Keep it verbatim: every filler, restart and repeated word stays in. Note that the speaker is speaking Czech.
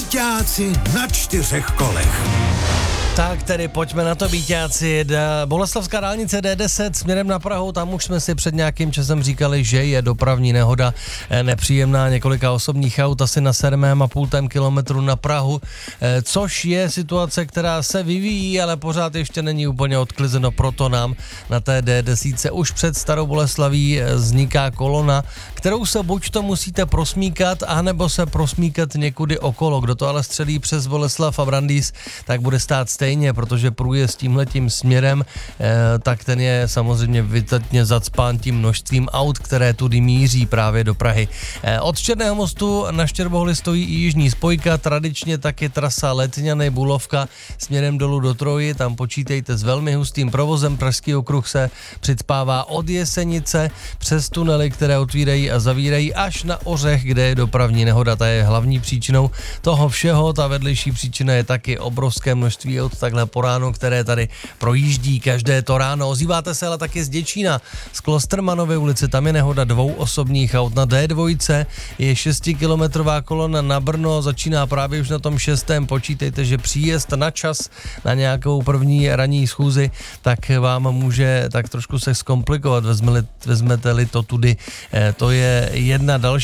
Víťáci na čtyřech kolech. Tak tedy pojďme na to, víťáci. Boleslavská dálnice D deset směrem na Prahu, tam už jsme si před nějakým časem říkali, že je dopravní nehoda nepříjemná, několika osobních aut asi na sedmém a půl kilometru na Prahu, což je situace, která se vyvíjí, ale pořád ještě není úplně odklizeno, proto nám na té D deset už před Starou Boleslaví vzniká kolona, kterou se buď to musíte prosmíkat, anebo se prosmíkat někudy okolo. Kdo to ale střelí přes Boleslav a Brandýs, tak bude stát stejně, protože průjezd tímhletím směrem, eh, tak ten je samozřejmě vytatně zacpán tím množstvím aut, které tudy míří právě do Prahy. Eh, od Černého mostu na Štěrboholi stojí i jižní spojka, tradičně taky trasa Letňany Bulovka směrem dolů do Troji, tam počítejte s velmi hustým provozem, Pražský okruh se přicpává od Jesenice přes tunely, které otvírají a zavírají až na Ořech, kde je dopravní nehoda, ta je hlavní příčinou toho všeho, ta vedlejší příčina je taky obrovské množství aut takhle po ráno, které tady projíždí každé to ráno. Ozýváte se ale taky z Děčína, z Klostermanovy ulice, tam je nehoda dvou osobních aut. Na D dva je šestikilometrová kolona na Brno, začíná právě už na tom šestém, počítejte, že příjezd na čas na nějakou první ranní schůzi, tak vám může tak trošku se zkomplikovat, vezmete-li to tudy, to je jedna další